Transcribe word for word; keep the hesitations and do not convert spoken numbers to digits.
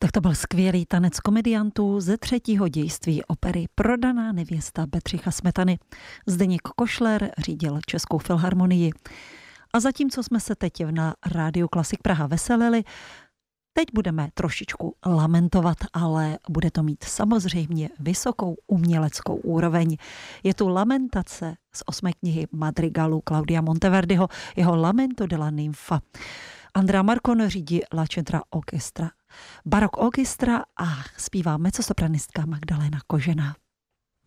Tak to byl skvělý tanec komediantů ze třetího dějství opery Prodaná nevěsta Bedřicha Smetany. Zdeněk Košler řídil Českou filharmonii. A zatímco jsme se teď na Rádiu Klasik Praha veselili, teď budeme trošičku lamentovat, ale bude to mít samozřejmě vysokou uměleckou úroveň. Je tu lamentace z osmé knihy Madrigalu Claudia Monteverdiho, jeho Lamento della Ninfa. Andrea Marcon řídí La Centra Orchestra, Barok Orchestra a zpívá mezzosopranistka Magdalena Kožená.